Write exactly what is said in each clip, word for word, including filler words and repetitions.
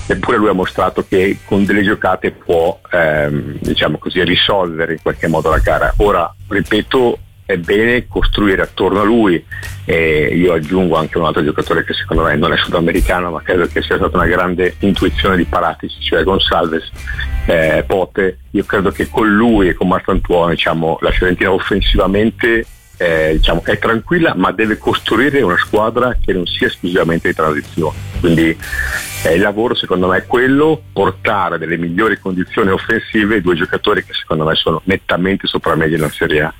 eppure lui ha mostrato che con delle giocate può ehm, diciamo così risolvere in qualche modo la gara. Ora, ripeto, è bene costruire attorno a lui, e io aggiungo anche un altro giocatore che secondo me non è sudamericano, ma credo che sia stata una grande intuizione di Paratici, cioè Gonçalves, eh, Pote. Io credo che con lui e con Marcantuono, diciamo, la Fiorentina offensivamente eh, diciamo, è tranquilla, ma deve costruire una squadra che non sia esclusivamente di transizione. Quindi eh, il lavoro secondo me è quello, portare delle migliori condizioni offensive ai due giocatori che secondo me sono nettamente sopra media nella Serie A.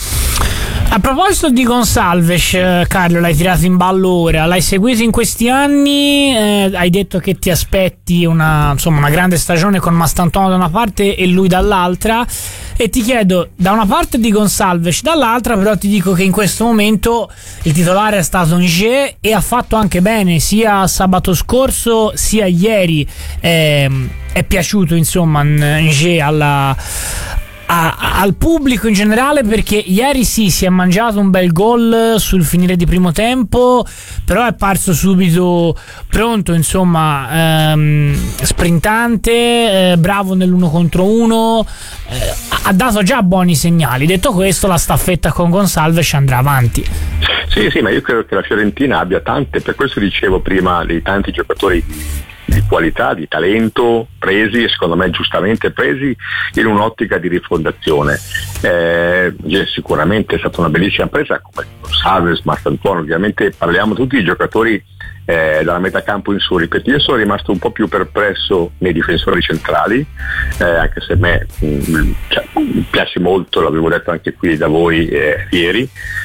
A proposito di Gonçalves, Carlo, l'hai tirato in ballo ora, l'hai seguito in questi anni, eh, hai detto che ti aspetti una, insomma, una grande stagione con Mastantuono da una parte e lui dall'altra, e ti chiedo da una parte di Gonçalves, dall'altra però ti dico che in questo momento il titolare è stato Angers e ha fatto anche bene, sia sabato scorso sia ieri, eh, è piaciuto insomma Angers alla A, al pubblico in generale, perché ieri sì si è mangiato un bel gol sul finire di primo tempo, però è parso subito pronto, insomma, ehm, sprintante, eh, bravo nell'uno contro uno, eh, ha dato già buoni segnali. Detto questo, la staffetta con Gonçalves andrà avanti. Sì, sì, ma io credo che la Fiorentina abbia tante, per questo dicevo prima, dei tanti giocatori di qualità, di talento presi, e secondo me giustamente presi in un'ottica di rifondazione. Eh, sicuramente è stata una bellissima presa come Gonçalves, Mastantuono, ovviamente parliamo tutti di giocatori eh, dalla metà campo in su. Ripeto, io sono rimasto un po' più perplesso nei difensori centrali, eh, anche se a me mh, cioè, mi piace molto, l'avevo detto anche qui da voi eh, ieri,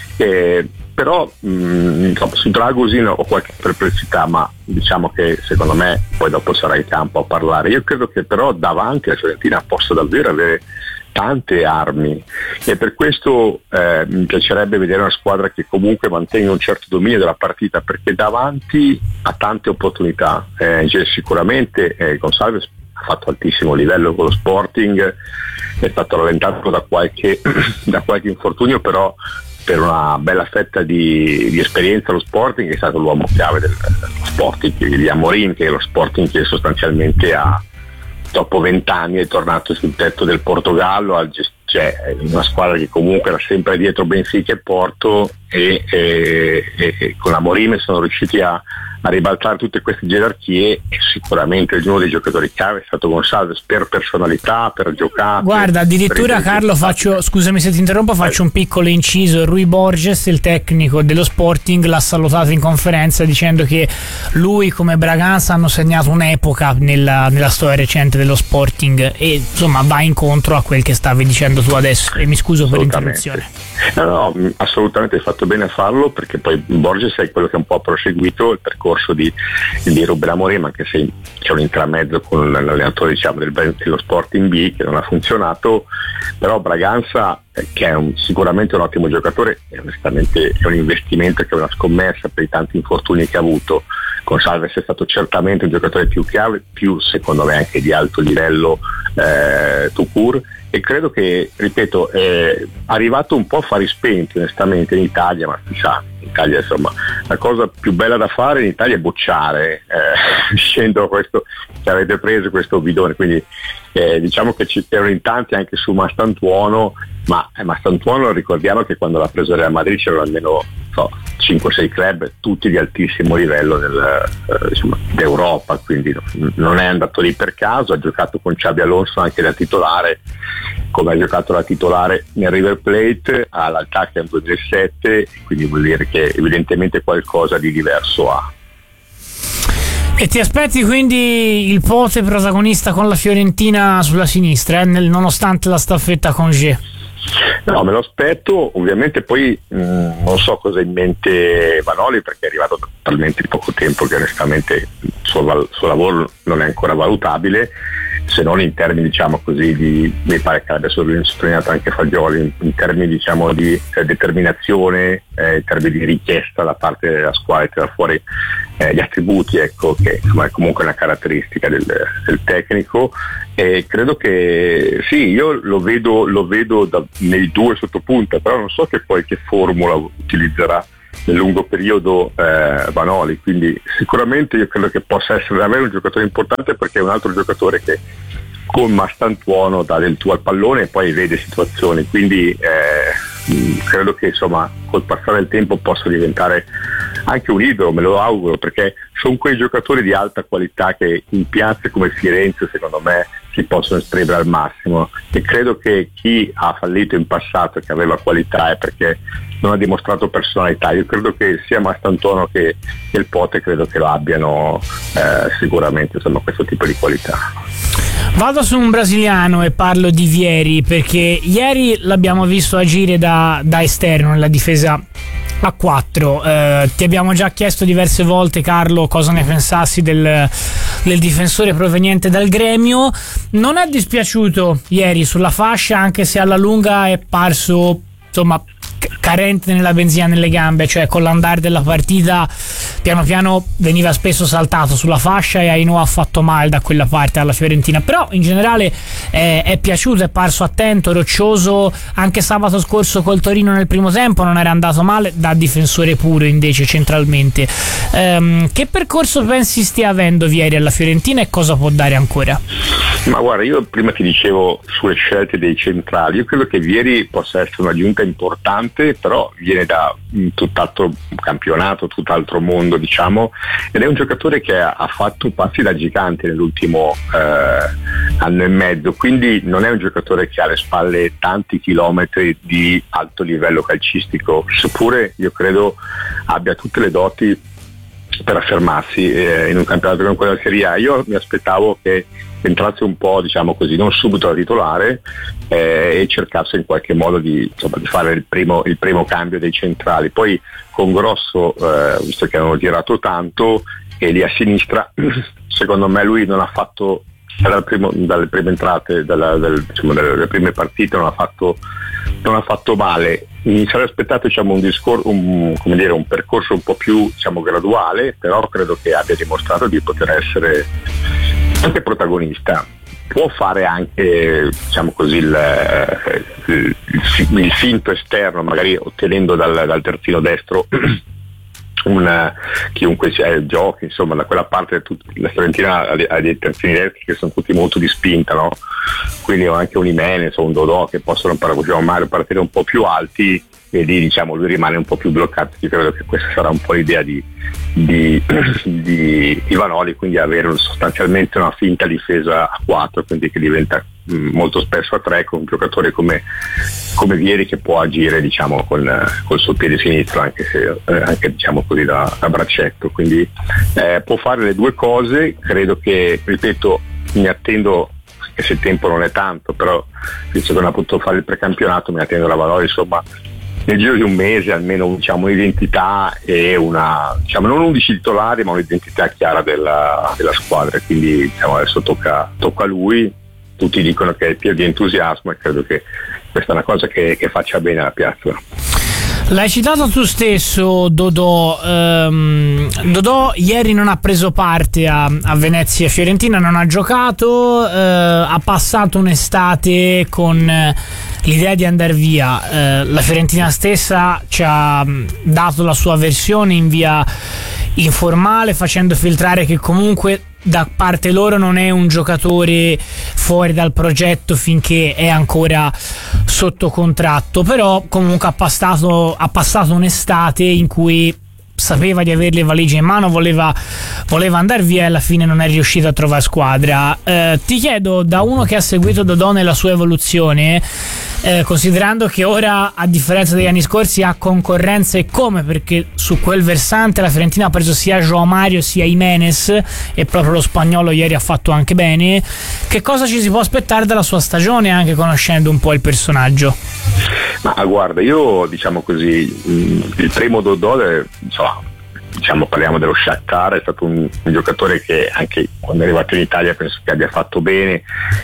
eh, però mh, insomma, su Dragosin ho qualche perplessità, ma diciamo che secondo me poi dopo sarà il campo a parlare. Io credo che però davanti la Fiorentina possa davvero avere tante armi, e per questo eh, mi piacerebbe vedere una squadra che comunque mantenga un certo dominio della partita, perché davanti ha tante opportunità. Eh, cioè, sicuramente eh, Gonçalves ha fatto altissimo livello con lo Sporting, è stato rallentato da qualche, da qualche infortunio, però per una bella fetta di, di esperienza lo Sporting è stato l'uomo chiave del, dello Sporting di Amorim, che è lo Sporting che sostanzialmente ha, dopo vent'anni è tornato sul tetto del Portogallo, al gest- cioè una squadra che comunque era sempre dietro Benfica e Porto, e, e, e con Amorim sono riusciti a, a ribaltare tutte queste gerarchie, e sicuramente uno dei giocatori chiave è stato Gonçalves per personalità, per giocare. Guarda, addirittura Carlo, faccio, scusami se ti interrompo, faccio un piccolo inciso. Rui Borges, il tecnico dello Sporting, l'ha salutato in conferenza dicendo che lui come Braganza hanno segnato un'epoca nella, nella storia recente dello Sporting, e insomma va incontro a quel che stavi dicendo tu adesso, e mi scuso per l'interruzione. No, no, assolutamente hai fatto bene a farlo, perché poi Borges è quello che un po' ha proseguito il percorso di, di Ruben Amorim, anche se c'è un intramezzo con l'allenatore, diciamo, del, dello Sporting B che non ha funzionato. Però Braganza, eh, che è un, sicuramente un ottimo giocatore, e onestamente è un investimento, che è una scommessa per i tanti infortuni che ha avuto. Gonçalves è stato certamente un giocatore più chiave, più secondo me anche di alto livello eh, tout court, e credo che, ripeto, è arrivato un po' a fari spenti onestamente in Italia, ma si sa, in Italia insomma la cosa più bella da fare in Italia è bocciare, eh, dicendo questo che avete preso questo bidone, quindi eh, diciamo che ci erano in tanti anche su Mastantuono, ma eh, Mastantuono ricordiamo che quando l'ha preso Real Madrid c'erano almeno so, cinque sei club, tutti di altissimo livello del, eh, diciamo, d'Europa, quindi no, non è andato lì per caso. Ha giocato con Xabi Alonso anche da titolare, come ha giocato da titolare nel River Plate all'Altacca nel duemilasette, quindi vuol dire che evidentemente qualcosa di diverso ha. E ti aspetti quindi il Pote protagonista con la Fiorentina sulla sinistra, eh, nel, nonostante la staffetta con G? No, me lo aspetto, ovviamente poi mh, non so cosa ha in mente Vanoli, perché è arrivato da talmente poco tempo che onestamente il suo, val- suo lavoro non è ancora valutabile, se non in termini, diciamo così, di, mi pare che abbia sottolineato anche Fagioli, in, in termini, diciamo, di eh, determinazione, eh, in termini di richiesta da parte della squadra, tirare fuori eh, gli attributi, ecco, che insomma è comunque una caratteristica del, del tecnico, e credo che sì, io lo vedo, lo vedo da, nei due sottopunta, però non so che poi che formula utilizzerà nel lungo periodo eh, Vanoli, quindi sicuramente io credo che possa essere davvero un giocatore importante, perché è un altro giocatore che con Mastantuono dà del tuo al pallone e poi vede situazioni, quindi eh, credo che insomma col passare del tempo possa diventare anche un idolo, me lo auguro, perché sono quei giocatori di alta qualità che in piazze come Firenze secondo me si possono esprimere al massimo, e credo che chi ha fallito in passato e che aveva qualità è perché non ha dimostrato personalità. Io credo che sia Mastantuono che, che il Pote credo che lo abbiano eh, sicuramente insomma questo tipo di qualità. Vado su un brasiliano e parlo di Vieri, perché ieri l'abbiamo visto agire da, da esterno nella difesa a quattro. Eh, ti abbiamo già chiesto diverse volte, Carlo, cosa ne pensassi del, del difensore proveniente dal Gremio. Non è dispiaciuto ieri sulla fascia, anche se alla lunga è parso insomma carente nella benzina nelle gambe, cioè con l'andare della partita piano piano veniva spesso saltato sulla fascia e Ainoa ha fatto male da quella parte alla Fiorentina, però in generale è, è piaciuto, è parso attento, roccioso. Anche sabato scorso col Torino nel primo tempo non era andato male da difensore puro, invece centralmente. Ehm, che percorso pensi stia avendo Vieri alla Fiorentina e cosa può dare ancora? Ma guarda, io prima ti dicevo sulle scelte dei centrali, io credo che Vieri possa essere un'aggiunta importante, però viene da un tutt'altro campionato, tutt'altro mondo diciamo, ed è un giocatore che ha fatto passi da gigante nell'ultimo eh, anno e mezzo, quindi non è un giocatore che ha alle spalle tanti chilometri di alto livello calcistico, seppure io credo abbia tutte le doti per affermarsi eh, in un campionato come quello della Serie A. Io mi aspettavo che entrasse un po', diciamo così, non subito da titolare eh, e cercasse in qualche modo di, insomma, di fare il primo, il primo cambio dei centrali. Poi con Grosso, eh, visto che hanno girato tanto, e lì a sinistra, secondo me lui non ha fatto, dal primo, dalle prime entrate, dalla, del, diciamo, dalle prime partite non ha fatto, non ha fatto male. Mi sarei aspettato diciamo, un, discor- un, come dire, un percorso un po' più diciamo, graduale, però credo che abbia dimostrato di poter essere anche protagonista. Può fare anche diciamo così il, il, il, il finto esterno, magari ottenendo dal, dal terzino destro un, chiunque sia, giochi insomma da quella parte. La Fiorentina ha dei terzini destri che sono tutti molto di spinta, no? Quindi ho anche un Jimenez o un Dodò che possono Mario partire un po' più alti, e lì diciamo lui rimane un po' più bloccato. Io credo che questa sarà un po' l'idea di, di, di, di Vanoli, quindi avere sostanzialmente una finta difesa a quattro, quindi che diventa mh, molto spesso a tre, con un giocatore come, come Vieri che può agire diciamo con col suo piede sinistro, anche se eh, anche diciamo così da, da braccetto, quindi eh, può fare le due cose. Credo che, ripeto, mi attendo, che se il tempo non è tanto, però visto che non ha potuto fare il precampionato, mi attendo la Vanoli insomma nel giro di un mese almeno diciamo un'identità e una, diciamo non undici titolari ma un'identità chiara della, della squadra, quindi diciamo adesso tocca, tocca a lui. Tutti dicono che è pieno di entusiasmo e credo che questa è una cosa che, che faccia bene alla piazza. L'hai citato tu stesso, Dodò. Um, Dodò ieri non ha preso parte a, a Venezia Fiorentina, non ha giocato, uh, ha passato un'estate con uh, l'idea di andare via. Uh, la Fiorentina stessa ci ha dato la sua versione in via informale, facendo filtrare che comunque da parte loro non è un giocatore fuori dal progetto finché è ancora sotto contratto, però comunque ha passato, ha passato un'estate in cui sapeva di avere le valigie in mano, voleva, voleva andare via e alla fine non è riuscito a trovare squadra. Eh, ti chiedo, da uno che ha seguito Dodò nella sua evoluzione, eh, considerando che ora a differenza degli anni scorsi ha concorrenza e come, perché su quel versante la Fiorentina ha preso sia João Mario sia Jimenez e proprio lo spagnolo ieri ha fatto anche bene, che cosa ci si può aspettare dalla sua stagione anche conoscendo un po' il personaggio? Ma guarda, io diciamo così, il primo Dodò, insomma, diciamo parliamo dello Shakhtar, è stato un, un giocatore che anche quando è arrivato in Italia penso che abbia fatto bene,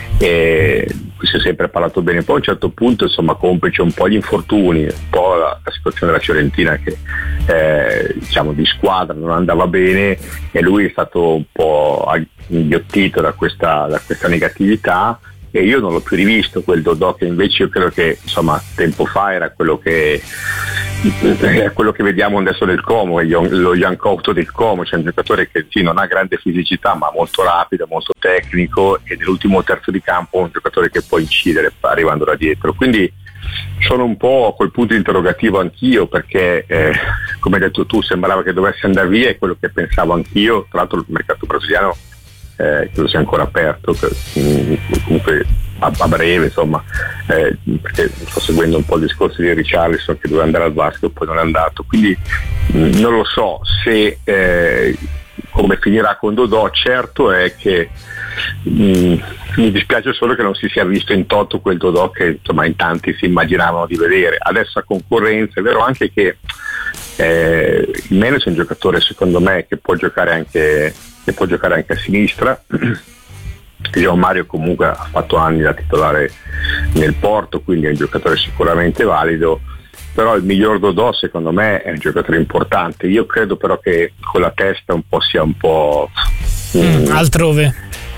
e si è sempre parlato bene. Poi a un certo punto insomma complice un po' gli infortuni, un po' la, la situazione della Fiorentina che eh, diciamo di squadra non andava bene, e lui è stato un po' inghiottito da questa, da questa negatività, e io non l'ho più rivisto quel Dodò che invece io credo che insomma tempo fa era quello che è quello che vediamo adesso del Como, lo Jankowto del Como, cioè un giocatore che sì, non ha grande fisicità ma molto rapido, molto tecnico, e nell'ultimo terzo di campo un giocatore che può incidere arrivando da dietro, quindi sono un po' a quel punto interrogativo anch'io, perché eh, come hai detto tu sembrava che dovesse andare via, è quello che pensavo anch'io. Tra l'altro il mercato brasiliano eh, credo sia ancora aperto, che, mh, comunque a, a breve, insomma, eh, perché sto seguendo un po' il discorso di Richarlison che doveva andare al Vasco e poi non è andato, quindi mh, non lo so se eh, come finirà con Dodò. Certo è che mh, mi dispiace solo che non si sia visto in toto quel Dodò che insomma in tanti si immaginavano di vedere. Adesso a concorrenza, è vero anche che eh, il Menes è un giocatore secondo me che può giocare anche che può giocare anche a sinistra. João Mario comunque ha fatto anni da titolare nel Porto, quindi è un giocatore sicuramente valido, però il miglior Dodò secondo me è un giocatore importante. Io credo però che con la testa un po' sia un po' mm, altrove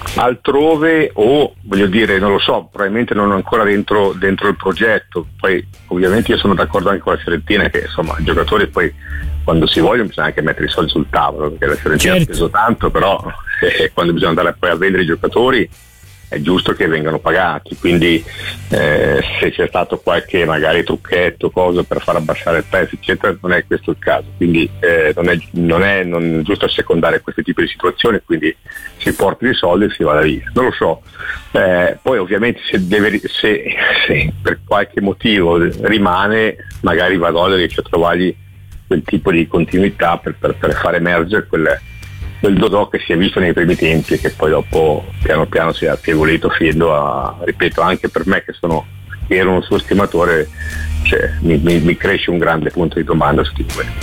altrove o voglio dire, non lo so, probabilmente non è ancora dentro, dentro il progetto. Poi ovviamente io sono d'accordo anche con la Fiorentina che insomma i giocatori poi quando si vogliono bisogna anche mettere i soldi sul tavolo, perché la Fiorentina certo. ha speso tanto, però eh, quando bisogna andare poi a vendere i giocatori è giusto che vengano pagati, quindi eh, se c'è stato qualche magari trucchetto, cosa per far abbassare il prezzo eccetera, non è questo il caso, quindi eh, non, è, non è non è giusto assecondare questi tipi di situazioni, quindi si porti i soldi e si vada via, non lo so. Eh, poi ovviamente se, deve, se, se per qualche motivo rimane, magari Vadoglia riesce a trovargli quel tipo di continuità per, per, per far emergere quel quel Dodò che si è visto nei primi tempi e che poi dopo piano piano si è affievolito fino a, ripeto, anche per me che sono che ero un suo stimatore, cioè, mi, mi, mi cresce un grande punto di domanda su di questo.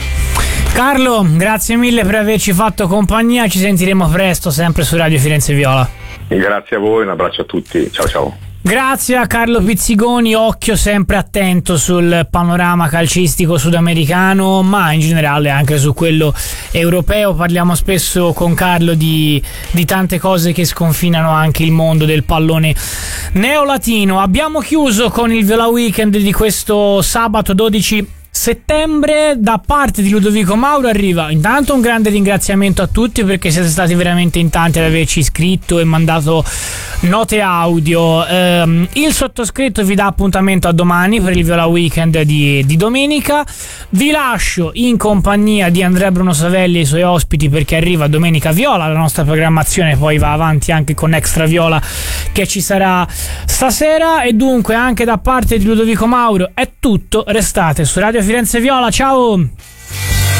Carlo, grazie mille per averci fatto compagnia, ci sentiremo presto sempre su Radio Firenze Viola. Grazie a voi, un abbraccio a tutti, ciao ciao. Grazie a Carlo Pizzigoni, occhio sempre attento sul panorama calcistico sudamericano, ma in generale anche su quello europeo. Parliamo spesso con Carlo di, di tante cose che sconfinano anche il mondo del pallone neolatino. Abbiamo chiuso con il Viola Weekend di questo sabato dodici settembre. Da parte di Ludovico Mauro arriva intanto un grande ringraziamento a tutti, perché siete stati veramente in tanti ad averci iscritto e mandato note audio. ehm, il sottoscritto vi dà appuntamento a domani per il Viola Weekend di, di domenica. Vi lascio in compagnia di Andrea Bruno Savelli e i suoi ospiti, perché arriva Domenica Viola, la nostra programmazione poi va avanti anche con Extra Viola che ci sarà stasera, e dunque anche da parte di Ludovico Mauro è tutto. Restate su Radio Firenze Viola, ciao!